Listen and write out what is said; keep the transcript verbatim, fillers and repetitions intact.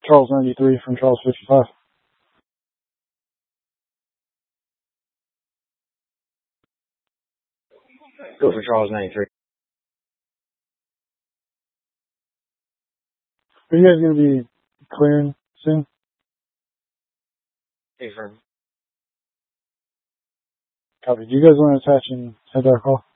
Charles ninety-three from Charles fifty-five. Go for Charles ninety-three. Are you guys going to be clearing soon? Hey, firm. Copy. Do you guys want to attach and head to our call?